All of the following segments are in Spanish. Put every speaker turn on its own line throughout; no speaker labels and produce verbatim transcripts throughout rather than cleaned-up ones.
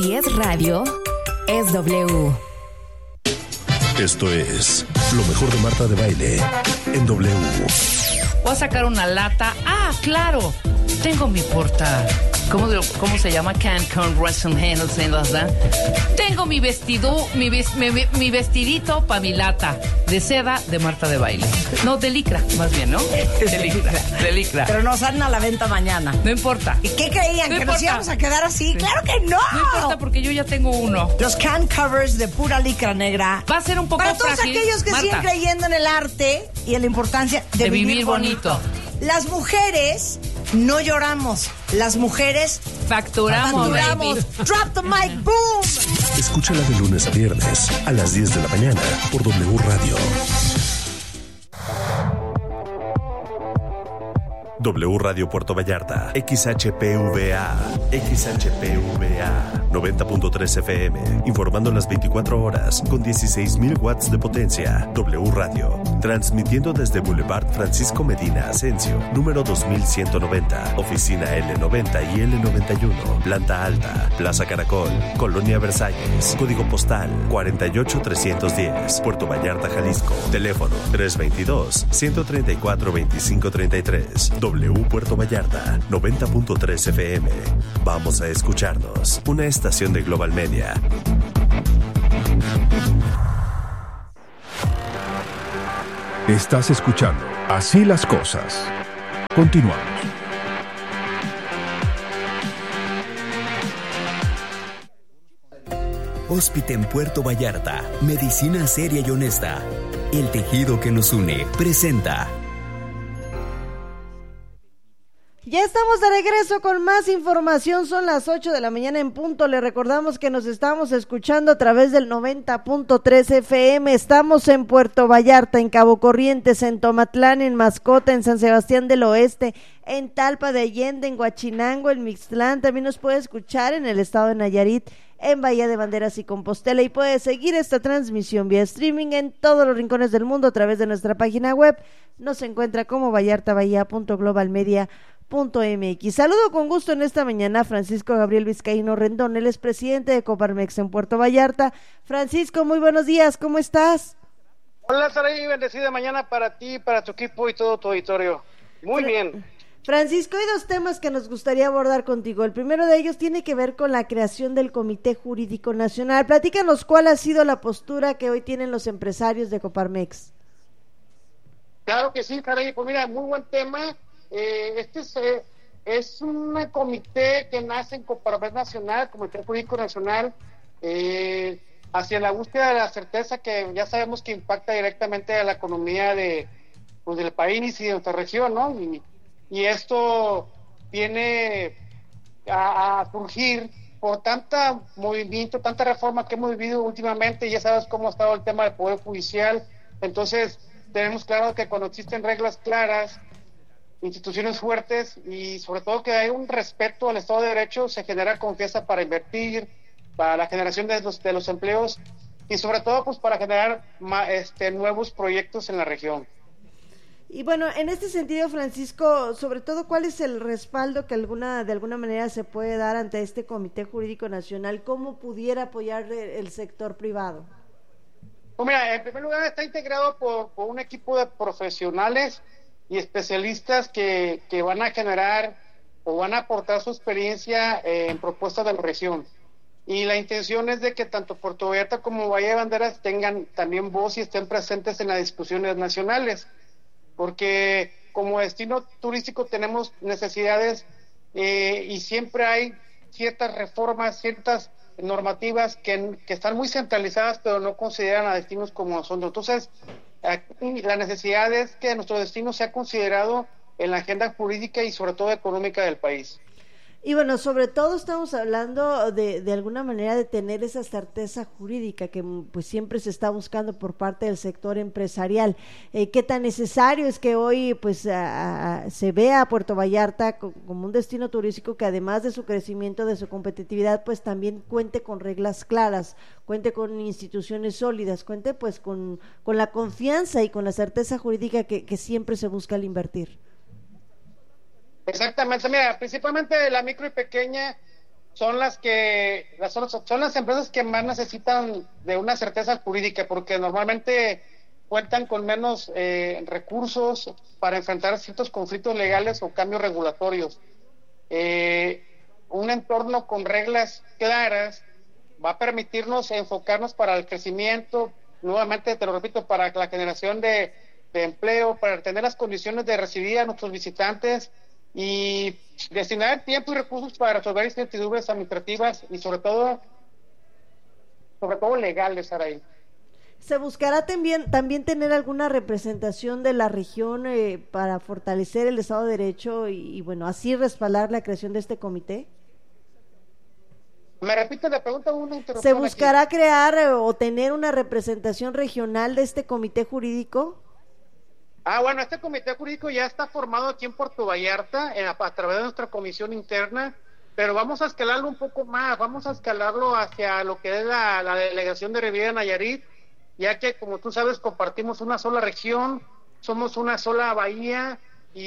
Si es radio, es W.
Esto es lo mejor de Marta de Baile en W.
Voy a sacar una lata. Ah, claro. Tengo mi porta. ¿Cómo, cómo se llama? Cancun Resident Evil. Tengo mi vestido, mi, ves, mi, mi vestidito para mi lata de seda de Marta de Baile. No, de licra, más bien, ¿no? De licra, de licra.
Pero nos salen a la venta mañana.
No importa.
¿Y qué creían?
No
¿Que
importa.
nos íbamos a quedar así? Sí. ¡Claro que no!
No importa porque yo ya tengo uno.
Los can covers de pura licra negra.
Va a ser un poco
para todos
frágil,
aquellos que
Marta.
siguen creyendo en el arte y en la importancia de,
de
vivir,
vivir bonito.
bonito. Las mujeres no lloramos. Las mujeres
facturamos.
Facturamos. Drop the mic, boom.
Escúchala de lunes a viernes a las diez de la mañana por W Radio. W Radio Puerto Vallarta, X H P V A, X H P V A, noventa punto tres F M, informando las veinticuatro horas con dieciséis mil watts de potencia. W Radio, transmitiendo desde Boulevard Francisco Medina Asensio, número dos mil ciento noventa, oficina L noventa y L noventa y uno, planta alta, Plaza Caracol, Colonia Versalles, código postal cuarenta y ocho trescientos diez, Puerto Vallarta, Jalisco, teléfono tres veintidós, ciento treinta y cuatro, veinticinco treinta y tres. W Puerto Vallarta, noventa punto tres F M. Vamos a escucharnos. Una estación de Global Media.
Estás escuchando Así las Cosas. Continuamos.
Hóspite en Puerto Vallarta. Medicina seria y honesta. El tejido que nos une. Presenta.
Ya estamos de regreso con más información, son las ocho de la mañana en punto. Le recordamos que nos estamos escuchando a través del noventa punto tres F M. Estamos en Puerto Vallarta, en Cabo Corrientes, en Tomatlán, en Mascota, en San Sebastián del Oeste, en Talpa de Allende, en Huachinango, en Mixtlán. También nos puede escuchar en el estado de Nayarit, en Bahía de Banderas y Compostela, y puede seguir esta transmisión vía streaming en todos los rincones del mundo a través de nuestra página web. Nos encuentra como vallartabahía punto global media punto m x. Saludo con gusto en esta mañana a Francisco Gabriel Vizcaíno Rendón, él es presidente de Coparmex en Puerto Vallarta. Francisco, muy buenos días, ¿cómo estás?
Hola, Saraí, bendecida mañana para ti, para tu equipo y todo tu auditorio. Muy Fra- bien.
Francisco, hay dos temas que nos gustaría abordar contigo. El primero de ellos tiene que ver con la creación del Comité Jurídico Nacional. Platícanos cuál ha sido la postura que hoy tienen los empresarios de Coparmex.
Claro que sí, Saraí, pues mira, muy buen tema. Eh, este es, eh, es un comité que nace en Coparmex Nacional, Comité Jurídico Nacional, eh, hacia la búsqueda de la certeza que ya sabemos que impacta directamente a la economía de, pues, del país y de nuestra región, ¿no? Y, y esto viene a, a surgir por tanta movimiento, tanta reforma que hemos vivido últimamente. Ya sabes cómo ha estado el tema del Poder Judicial. Entonces tenemos claro que cuando existen reglas claras, instituciones fuertes y sobre todo que hay un respeto al Estado de Derecho, se genera confianza para invertir, para la generación de los, de los empleos y sobre todo pues para generar ma, este, nuevos proyectos en la región.
Y bueno, en este sentido, Francisco, sobre todo, ¿cuál es el respaldo que alguna de alguna manera se puede dar ante este Comité Jurídico Nacional? ¿Cómo pudiera apoyar el sector privado?
Pues mira, en primer lugar está integrado por, por un equipo de profesionales y especialistas que, que van a generar o van a aportar su experiencia eh, en propuestas de la región. Y la intención es de que tanto Puerto Vallarta como Bahía de Banderas tengan también voz y estén presentes en las discusiones nacionales, porque como destino turístico tenemos necesidades eh, y siempre hay ciertas reformas, ciertas normativas que, que están muy centralizadas pero no consideran a destinos como son. Entonces, aquí la necesidad es que nuestro destino sea considerado en la agenda jurídica y sobre todo económica del país.
Y bueno, sobre todo estamos hablando de, de alguna manera de tener esa certeza jurídica que pues siempre se está buscando por parte del sector empresarial. Eh, ¿Qué tan necesario es que hoy pues a, a, se vea a Puerto Vallarta co- como un destino turístico que además de su crecimiento, de su competitividad, pues también cuente con reglas claras, cuente con instituciones sólidas, cuente pues con, con la confianza y con la certeza jurídica que, que siempre se busca al invertir?
Exactamente, mira, principalmente la micro y pequeña son las que las, son, son las empresas que más necesitan de una certeza jurídica, porque normalmente cuentan con menos eh, recursos para enfrentar ciertos conflictos legales o cambios regulatorios. Eh, un entorno con reglas claras va a permitirnos enfocarnos para el crecimiento, nuevamente te lo repito, para la generación de, de empleo, para tener las condiciones de recibir a nuestros visitantes y destinar tiempo y recursos para resolver incertidumbres administrativas y sobre todo, sobre todo legales, Saraí.
¿Se buscará también, también tener alguna representación de la región eh, para fortalecer el Estado de Derecho y, y, bueno, así respaldar la creación de este comité?
Me repite la pregunta, una interrupción.
¿Se buscará
aquí.
crear eh, o tener una representación regional de este comité jurídico?
Ah, bueno, este comité jurídico ya está formado aquí en Puerto Vallarta en, a, a través de nuestra comisión interna, pero vamos a escalarlo un poco más, vamos a escalarlo hacia lo que es la, la delegación de Riviera Nayarit, ya que, como tú sabes, compartimos una sola región, somos una sola bahía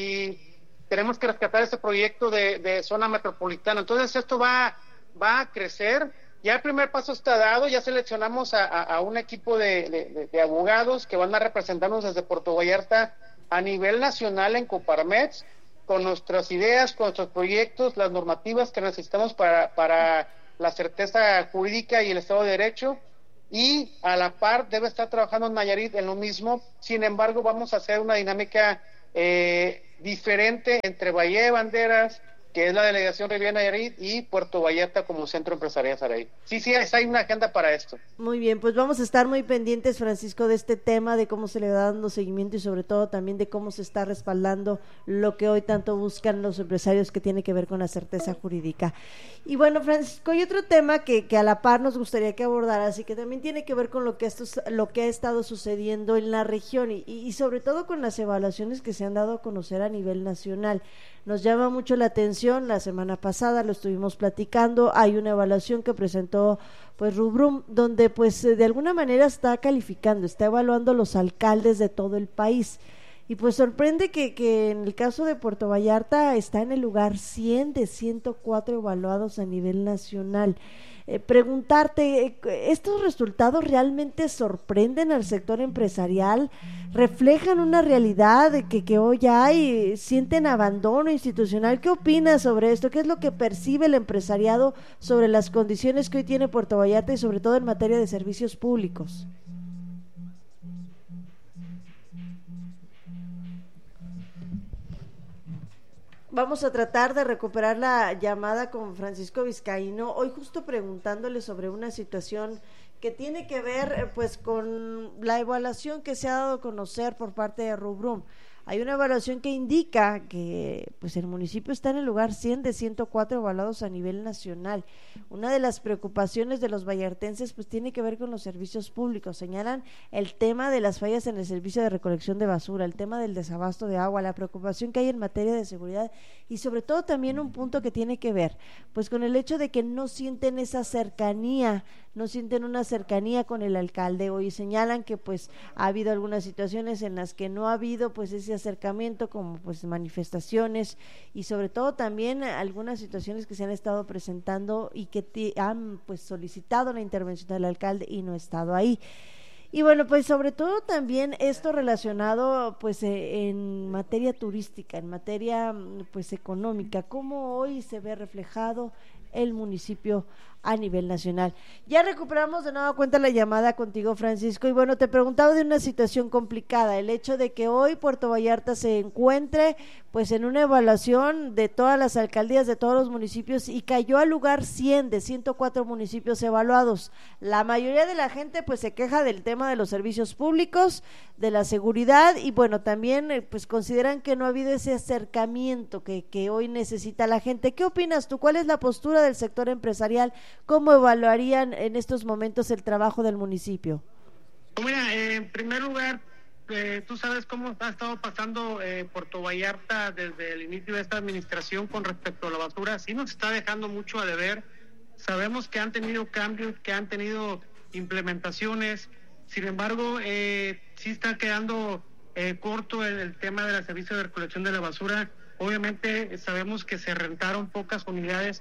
y tenemos que rescatar este proyecto de, de zona metropolitana. Entonces, esto va, va a crecer. Ya el primer paso está dado, ya seleccionamos a, a, a un equipo de, de, de abogados que van a representarnos desde Puerto Vallarta a nivel nacional en Coparmex, con nuestras ideas, con nuestros proyectos, las normativas que necesitamos para, para la certeza jurídica y el Estado de Derecho. Y a la par debe estar trabajando en Nayarit en lo mismo. Sin embargo, vamos a hacer una dinámica eh, diferente entre Bahía de Banderas, que es la delegación Riviera Nayarit, y Puerto Vallarta como centro empresarial, Saraí. Sí, sí, hay una agenda para esto.
Muy bien, pues vamos a estar muy pendientes, Francisco, de este tema, de cómo se le va dando seguimiento y sobre todo también de cómo se está respaldando lo que hoy tanto buscan los empresarios, que tiene que ver con la certeza jurídica. Y bueno, Francisco, hay otro tema que, que a la par nos gustaría que abordaras y que también tiene que ver con lo que, esto, lo que ha estado sucediendo en la región y, y sobre todo con las evaluaciones que se han dado a conocer a nivel nacional. Nos llama mucho la atención, la semana pasada lo estuvimos platicando, hay una evaluación que presentó pues Rubrum, donde pues de alguna manera está calificando, está evaluando los alcaldes de todo el país. Y pues sorprende que, que en el caso de Puerto Vallarta está en el lugar cien de ciento cuatro evaluados a nivel nacional. Eh, preguntarte, ¿estos resultados realmente sorprenden al sector empresarial? ¿Reflejan una realidad de que, que hoy hay? ¿Sienten abandono institucional? ¿Qué opinas sobre esto? ¿Qué es lo que percibe el empresariado sobre las condiciones que hoy tiene Puerto Vallarta y sobre todo en materia de servicios públicos? Vamos a tratar de recuperar la llamada con Francisco Vizcaíno, hoy justo preguntándole sobre una situación que tiene que ver pues con la evaluación que se ha dado a conocer por parte de Rubrum. Hay una evaluación que indica que pues el municipio está en el lugar cien de ciento cuatro evaluados a nivel nacional. Una de las preocupaciones de los vallartenses pues tiene que ver con los servicios públicos. Señalan el tema de las fallas en el servicio de recolección de basura, el tema del desabasto de agua, la preocupación que hay en materia de seguridad y sobre todo también un punto que tiene que ver pues con el hecho de que no sienten esa cercanía, no sienten una cercanía con el alcalde. Hoy señalan que pues ha habido algunas situaciones en las que no ha habido pues ese acercamiento, como pues manifestaciones y sobre todo también algunas situaciones que se han estado presentando y que te han pues solicitado la intervención del alcalde y no ha estado ahí. Y bueno, pues sobre todo también esto relacionado pues eh, en materia turística, en materia pues económica, cómo hoy se ve reflejado el municipio a nivel nacional. Ya recuperamos de nueva cuenta la llamada contigo, Francisco, y bueno, te preguntaba de una situación complicada, el hecho de que hoy Puerto Vallarta se encuentre pues en una evaluación de todas las alcaldías de todos los municipios y cayó al lugar cien de ciento cuatro municipios evaluados. La mayoría de la gente pues se queja del tema de los servicios públicos, de la seguridad y bueno, también eh, pues consideran que no ha habido ese acercamiento que, que hoy necesita la gente. ¿Qué opinas tú? ¿Cuál es la postura del sector empresarial? ¿Cómo evaluarían en estos momentos el trabajo del municipio?
Mira, eh, en primer lugar, eh, tú sabes cómo ha estado pasando eh, Puerto Vallarta desde el inicio de esta administración con respecto a la basura. Sí nos está dejando mucho a deber. Sabemos que han tenido cambios, que han tenido implementaciones. Sin embargo, eh, sí está quedando eh, corto el, el tema del servicio de recolección de la basura. Obviamente sabemos que se rentaron pocas unidades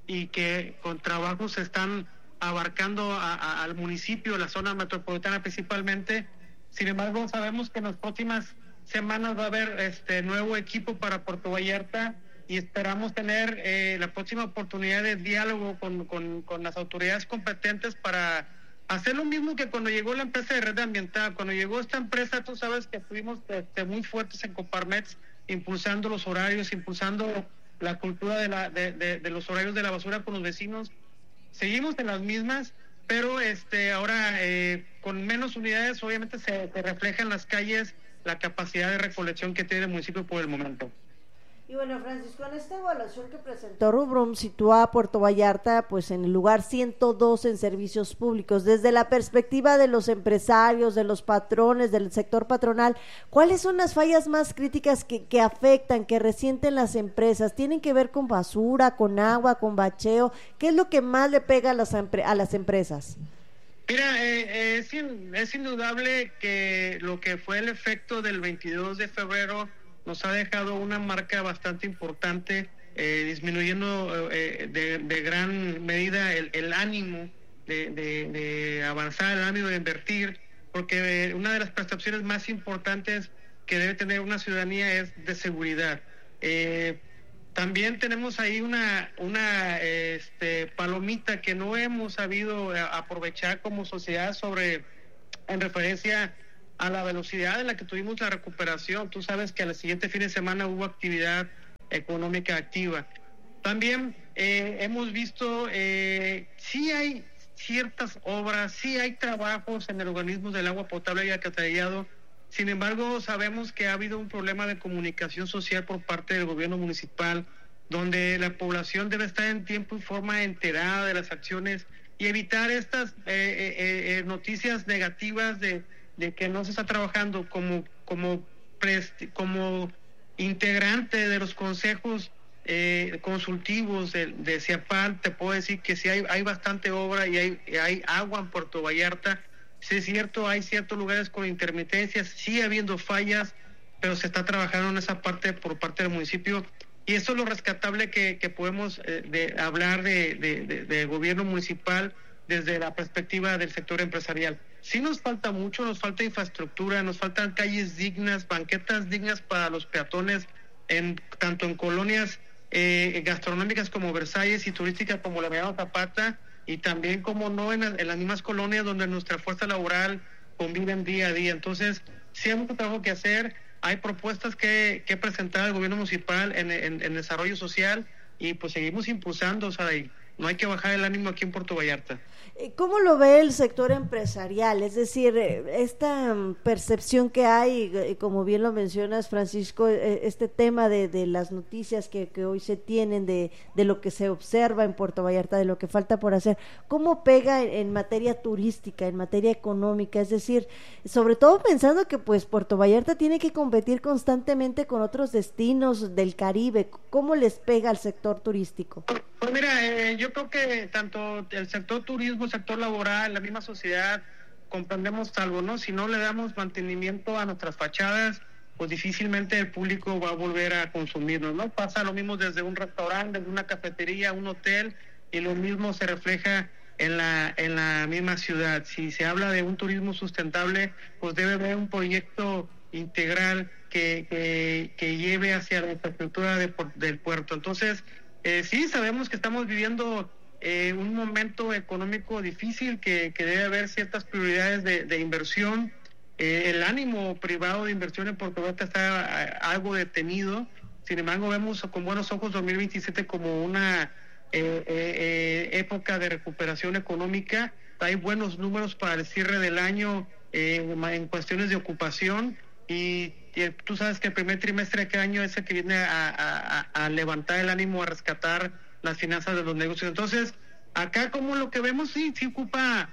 y que con trabajos están abarcando a, a, al municipio, la zona metropolitana principalmente. Sin embargo, sabemos que en las próximas semanas va a haber este nuevo equipo para Puerto Vallarta y esperamos tener eh, la próxima oportunidad de diálogo con, con, con las autoridades competentes para hacer lo mismo que cuando llegó la empresa de red ambiental. Cuando llegó esta empresa, tú sabes que estuvimos este, muy fuertes en Coparmex, impulsando los horarios, impulsando la cultura de, la, de, de, de los horarios de la basura con los vecinos. Seguimos en las mismas, pero este ahora eh, con menos unidades obviamente se, se refleja en las calles la capacidad de recolección que tiene el municipio por el momento.
Y bueno, Francisco, en esta evaluación que presentó Rubrum sitúa a Puerto Vallarta pues en el lugar ciento dos en servicios públicos. Desde la perspectiva de los empresarios, de los patrones, del sector patronal, ¿cuáles son las fallas más críticas que, que afectan, que resienten las empresas? ¿Tienen que ver con basura, con agua, con bacheo? ¿Qué es lo que más le pega a las, a las empresas?
Mira, eh, es, in, es indudable que lo que fue el efecto del veintidós de febrero nos ha dejado una marca bastante importante, eh, disminuyendo eh, de, de gran medida el, el ánimo de, de, de avanzar, el ánimo de invertir, porque una de las percepciones más importantes que debe tener una ciudadanía es de seguridad. Eh, también tenemos ahí una, una este, palomita que no hemos sabido aprovechar como sociedad sobre, en referencia a la velocidad en la que tuvimos la recuperación. Tú sabes que al siguiente fin de semana hubo actividad económica activa. También eh, hemos visto, eh, sí hay ciertas obras, sí hay trabajos en el organismo del agua potable y alcantarillado. Sin embargo, sabemos que ha habido un problema de comunicación social por parte del gobierno municipal, donde la población debe estar en tiempo y forma enterada de las acciones y evitar estas eh, eh, eh, noticias negativas de de que no se está trabajando como como presti, como integrante de los consejos eh, consultivos de, de CIAPAL. Te puedo decir que sí hay, hay bastante obra y hay, hay agua en Puerto Vallarta. Sí es cierto, hay ciertos lugares con intermitencias, sigue habiendo fallas, pero se está trabajando en esa parte por parte del municipio. Y eso es lo rescatable que, que podemos eh, de hablar de, de, de, de gobierno municipal desde la perspectiva del sector empresarial. Sí nos falta mucho, nos falta infraestructura, nos faltan calles dignas, banquetas dignas para los peatones, en tanto en colonias eh, gastronómicas como Versalles y turísticas como la Emiliano Zapata, y también, como no, en, en las mismas colonias donde nuestra fuerza laboral conviven día a día. Entonces, sí hay mucho trabajo que hacer, hay propuestas que, que presentar al gobierno municipal en, en, en desarrollo social, y pues seguimos impulsando, o sea, y no hay que bajar el ánimo aquí en Puerto Vallarta.
¿Cómo lo ve el sector empresarial? Es decir, esta percepción que hay, como bien lo mencionas, Francisco, este tema de, de las noticias que, que hoy se tienen, de, de lo que se observa en Puerto Vallarta, de lo que falta por hacer, ¿cómo pega en, en materia turística, en materia económica? Es decir, sobre todo pensando que pues Puerto Vallarta tiene que competir constantemente con otros destinos del Caribe. ¿Cómo les pega al sector turístico?
Pues mira, eh, yo creo que tanto el sector turismo, el sector laboral, la misma sociedad, comprendemos algo, ¿no? Si no le damos mantenimiento a nuestras fachadas, pues difícilmente el público va a volver a consumirnos, ¿no? Pasa lo mismo desde un restaurante, desde una cafetería, un hotel, y lo mismo se refleja en la en la misma ciudad. Si se habla de un turismo sustentable, pues debe haber un proyecto integral que, que, que lleve hacia la infraestructura de, del puerto. Entonces, Eh, sí, sabemos que estamos viviendo eh, un momento económico difícil, que, que debe haber ciertas prioridades de, de inversión. Eh, el ánimo privado de inversión en Puerto Vallarta está a, algo detenido. Sin embargo, vemos con buenos ojos dos mil veintisiete como una eh, eh, eh, época de recuperación económica. Hay buenos números para el cierre del año eh, en cuestiones de ocupación, y tú sabes que el primer trimestre de cada año es el que viene a, a, a levantar el ánimo, a rescatar las finanzas de los negocios. Entonces, acá como lo que vemos, sí, sí ocupa,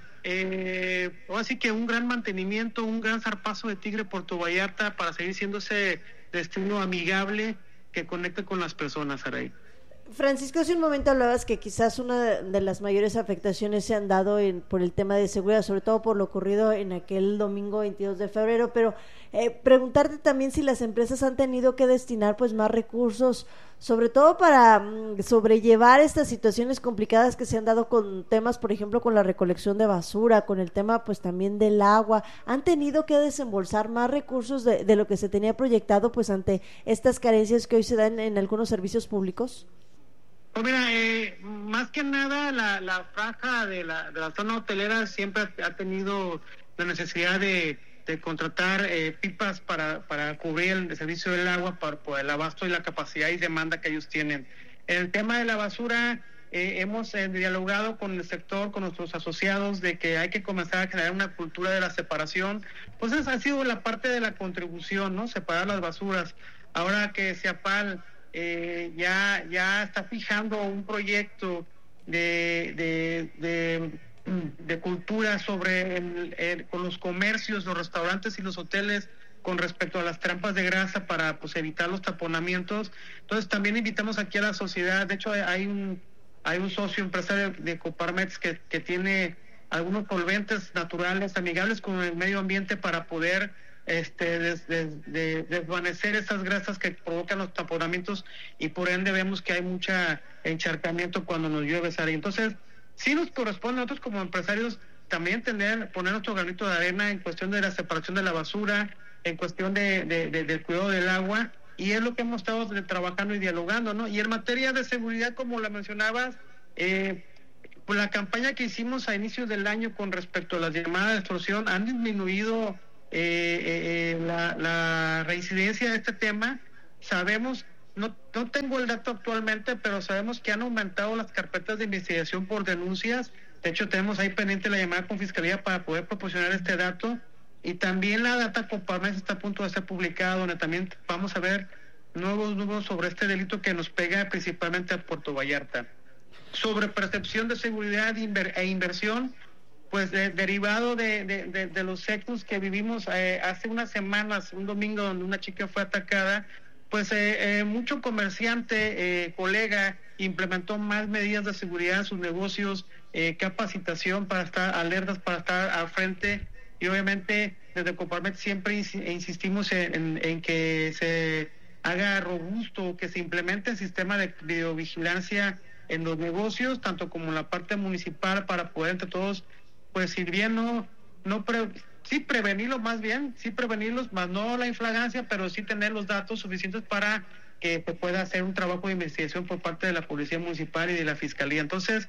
eh, así que un gran mantenimiento, un gran zarpazo de tigre Puerto Vallarta para seguir siendo ese destino amigable que conecte con las personas, Aray.
Francisco, hace un momento hablabas que quizás una de las mayores afectaciones se han dado en, por el tema de seguridad, sobre todo por lo ocurrido en aquel domingo veintidós de febrero, pero eh, preguntarte también si las empresas han tenido que destinar pues más recursos, sobre todo para mm, sobrellevar estas situaciones complicadas que se han dado con temas, por ejemplo, con la recolección de basura, con el tema pues también del agua. ¿Han tenido que desembolsar más recursos de, de lo que se tenía proyectado pues ante estas carencias que hoy se dan en algunos servicios públicos?
Pues mira, eh, más que nada la, la franja de la, de la zona hotelera siempre ha tenido la necesidad de, de contratar eh, pipas para, para cubrir el servicio del agua por, por el abasto y la capacidad y demanda que ellos tienen. En el tema de la basura, eh, hemos eh, dialogado con el sector, con nuestros asociados, de que hay que comenzar a generar una cultura de la separación. Pues esa ha sido la parte de la contribución, ¿no? Separar las basuras. Ahora que Ciapal Eh, ya ya está fijando un proyecto de de, de, de cultura sobre el, el, con los comercios, los restaurantes y los hoteles con respecto a las trampas de grasa para pues evitar los taponamientos. Entonces también invitamos aquí a la sociedad. De hecho hay un hay un socio empresario de Coparmex que, que tiene algunos solventes naturales amigables con el medio ambiente para poder este des, des, de, desvanecer esas grasas que provocan los taponamientos, y por ende vemos que hay mucha encharcamiento cuando nos llueve, Sara. Entonces sí nos corresponde a nosotros como empresarios también tener, poner nuestro granito de arena en cuestión de la separación de la basura, en cuestión de, de, de del cuidado del agua, y es lo que hemos estado trabajando y dialogando, ¿no? Y en materia de seguridad, como la mencionabas, eh, pues la campaña que hicimos a inicios del año con respecto a las llamadas de extorsión han disminuido Eh, eh, la, la reincidencia de este tema. Sabemos, no, no tengo el dato actualmente, pero sabemos que han aumentado las carpetas de investigación por denuncias. De hecho, tenemos ahí pendiente la llamada con Fiscalía para poder proporcionar este dato, y también la data Coparmex está a punto de ser publicada, donde también vamos a ver nuevos números sobre este delito que nos pega principalmente a Puerto Vallarta. Sobre percepción de seguridad e inversión, pues de, derivado de, de, de, de los hechos que vivimos eh, hace unas semanas, un domingo donde una chica fue atacada, pues eh, eh, mucho comerciante, eh, colega, implementó más medidas de seguridad en sus negocios, eh, capacitación para estar alertas, para estar al frente, y obviamente desde Coparmex siempre insistimos en, en, en que se haga robusto, que se implemente el sistema de videovigilancia en los negocios, tanto como en la parte municipal, para poder entre todos pues si bien no, no pre, sí prevenirlos más bien, sí prevenirlos, más no la infragancia, pero sí tener los datos suficientes para que pues, pueda hacer un trabajo de investigación por parte de la Policía Municipal y de la Fiscalía. Entonces,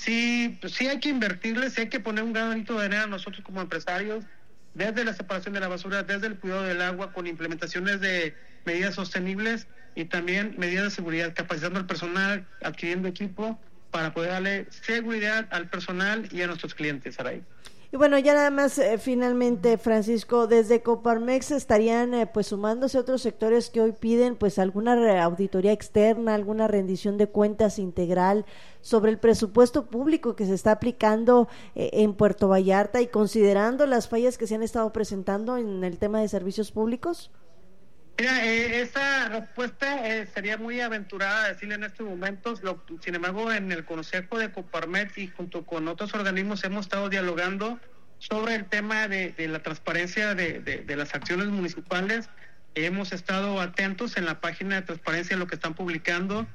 sí, pues, sí hay que invertirles, sí hay que poner un granito de arena nosotros como empresarios, desde la separación de la basura, desde el cuidado del agua, con implementaciones de medidas sostenibles y también medidas de seguridad, capacitando al personal, adquiriendo equipo, para poder darle seguridad al personal y a nuestros clientes, Saray.
Y bueno, ya nada más eh, finalmente, Francisco, desde Coparmex estarían eh, pues sumándose otros sectores que hoy piden pues alguna auditoría externa, alguna rendición de cuentas integral sobre el presupuesto público que se está aplicando eh, en Puerto Vallarta, y considerando las fallas que se han estado presentando en el tema de servicios públicos.
Mira, eh, esa respuesta eh, sería muy aventurada decirle en estos momentos. Lo, sin embargo, en el Consejo de Coparmex y junto con otros organismos hemos estado dialogando sobre el tema de, de la transparencia de, de, de las acciones municipales. Hemos estado atentos en la página de transparencia de lo que están publicando.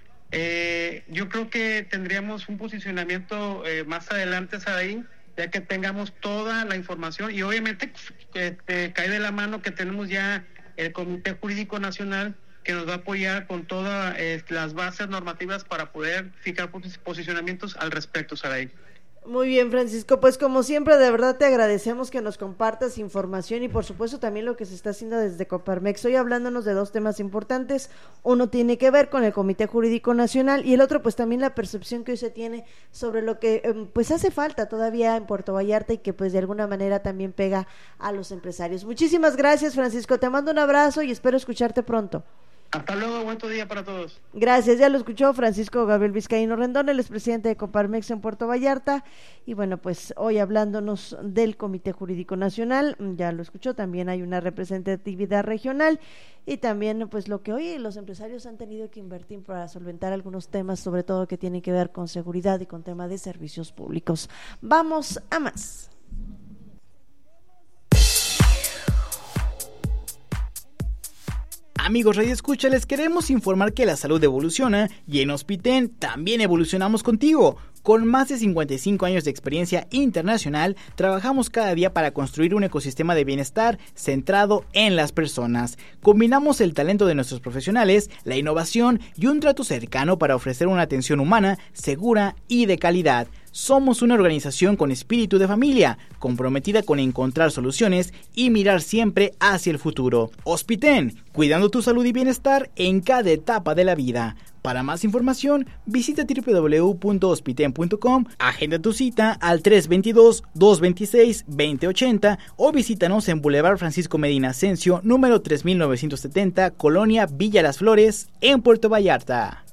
Eh, yo creo que tendríamos un posicionamiento eh, más adelante, ahí, ya que tengamos toda la información, y obviamente este, cae de la mano que tenemos ya el Comité Jurídico Nacional, que nos va a apoyar con todas eh, las bases normativas para poder fijar posicionamientos al respecto, Saray.
Muy bien, Francisco, pues como siempre, de verdad te agradecemos que nos compartas información y por supuesto también lo que se está haciendo desde Coparmex. Hoy hablándonos de dos temas importantes, uno tiene que ver con el Comité Jurídico Nacional y el otro pues también la percepción que hoy se tiene sobre lo que eh, pues hace falta todavía en Puerto Vallarta y que pues de alguna manera también pega a los empresarios. Muchísimas gracias, Francisco, te mando un abrazo y espero escucharte pronto.
Hasta luego, buen día para todos.
Gracias, ya lo escuchó Francisco Gabriel Vizcaíno Rendón, el expresidente de Coparmex en Puerto Vallarta, y bueno, pues hoy hablándonos del Comité Jurídico Nacional, ya lo escuchó, también hay una representatividad regional, y también pues lo que hoy los empresarios han tenido que invertir para solventar algunos temas, sobre todo que tienen que ver con seguridad y con tema de servicios públicos. Vamos a más.
Amigos Radio Escucha, les queremos informar que la salud evoluciona y en Hospiten también evolucionamos contigo. Con más de cincuenta y cinco años de experiencia internacional, trabajamos cada día para construir un ecosistema de bienestar centrado en las personas. Combinamos el talento de nuestros profesionales, la innovación y un trato cercano para ofrecer una atención humana, segura y de calidad. Somos una organización con espíritu de familia, comprometida con encontrar soluciones y mirar siempre hacia el futuro. Hospiten, cuidando tu salud y bienestar en cada etapa de la vida. Para más información, visita doble u doble u doble u punto hospiten punto com, agenda tu cita al tres dos dos, dos dos seis, dos cero ocho cero o visítanos en Boulevard Francisco Medina Ascencio, número tres mil novecientos setenta, Colonia Villa Las Flores, en Puerto Vallarta.